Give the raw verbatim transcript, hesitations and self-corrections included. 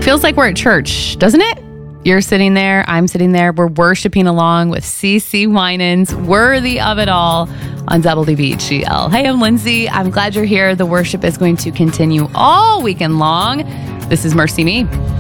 Feels like we're at church, doesn't it? You're sitting there, I'm sitting there, we're worshiping along with CeCe Winans, Worthy of It All on W B G L. Hey, I'm Lindsay. I'm glad you're here. The worship is going to continue all weekend long. This is Mercy Me.